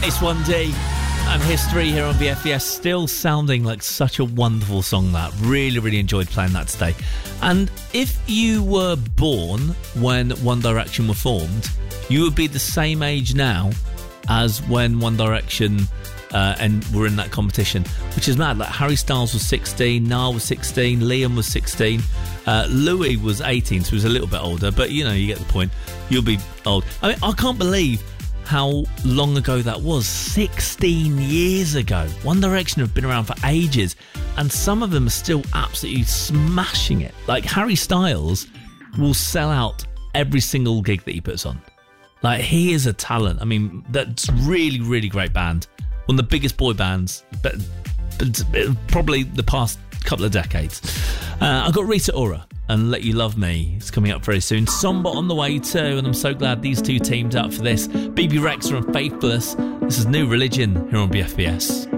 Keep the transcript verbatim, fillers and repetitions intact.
It's one D and History here on B F B S. Still sounding like such a wonderful song. That really, really enjoyed playing that today. And if you were born when One Direction were formed, you would be the same age now as when One Direction uh, and were in that competition, which is mad. Like Harry Styles was sixteen, Niall was sixteen, Liam was sixteen, uh, Louis was eighteen, so he was a little bit older, but you know, you get the point. You'll be old. I mean, I can't believe how long ago that was. sixteen years ago. One Direction have been around for ages, and some of them are still absolutely smashing it. Like Harry Styles will sell out every single gig that he puts on. Like, he is a talent. I mean, that's really, really great band. One of the biggest boy bands, but, but probably the past couple of decades. Uh, I've got Rita Ora and Let You Love Me. It's coming up very soon. Somber on the way too, and I'm so glad these two teamed up for this. B B Rexha and Faithless. This is New Religion here on B F B S.